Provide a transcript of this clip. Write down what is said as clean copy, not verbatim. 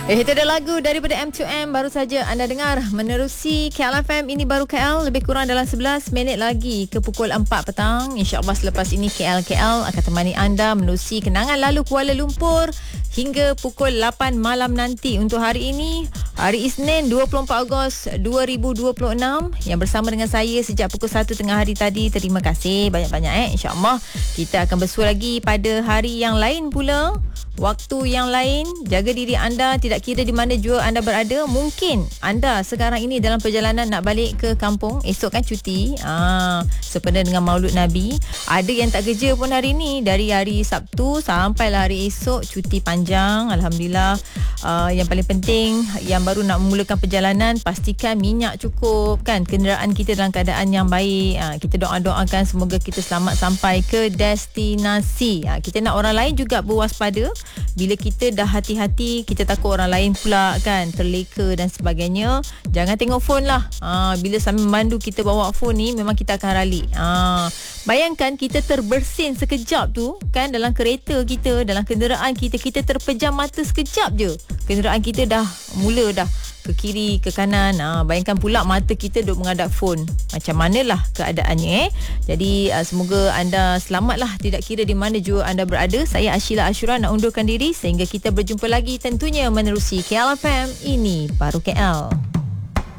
Itu ada lagu daripada M2M baru saja anda dengar menerusi KLFM. Ini baru KL, lebih kurang dalam 11 minit lagi ke pukul 4 petang. InsyaAllah selepas ini KL akan temani anda menerusi kenangan lalu Kuala Lumpur hingga pukul 8 malam nanti. Untuk hari ini, hari Isnin 24 Ogos 2026, yang bersama dengan saya sejak pukul 1 tengah hari tadi. Terima kasih banyak-banyak. InsyaAllah kita akan bersua lagi pada hari yang lain pula, waktu yang lain. Jaga diri anda, tidak kira di mana jua anda berada. Mungkin anda sekarang ini dalam perjalanan nak balik ke kampung. Esok kan cuti, sempena dengan Maulud Nabi. Ada yang tak kerja pun hari ni, dari hari Sabtu sampailah hari esok, cuti panjang. Alhamdulillah. Yang paling penting, yang baru nak memulakan perjalanan, pastikan minyak cukup kan, kenderaan kita dalam keadaan yang baik. Kita doa-doakan semoga kita selamat sampai ke destinasi. Kita nak orang lain juga berwaspada. Bila kita dah hati-hati, kita takut orang lain pula kan terleka dan sebagainya. Jangan tengok phone lah. Bila sambil memandu kita bawa phone ni, memang kita akan ralik. Bayangkan kita terbersin sekejap tu kan, dalam kereta kita, dalam kenderaan kita, kita terpejam mata sekejap je, kenderaan kita dah mula dah ke kiri, ke kanan. Bayangkan pula mata kita duk menghadap phone. Macam manalah keadaannya. Jadi semoga anda selamatlah, tidak kira di mana jua anda berada. Saya Ashila Ashura nak undurkan diri sehingga kita berjumpa lagi tentunya menerusi KLFM. Ini baru KL.